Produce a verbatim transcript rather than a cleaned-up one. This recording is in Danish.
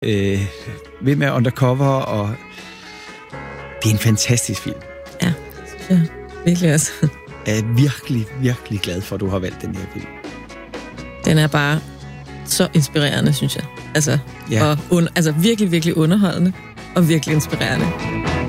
øh, ved med undercover, og det er en fantastisk film. Ja, ja, virkelig også. Jeg er virkelig, virkelig glad for, at du har valgt den her film. Den er bare så inspirerende, synes jeg. Altså, ja. og un- altså virkelig, virkelig underholdende og virkelig inspirerende.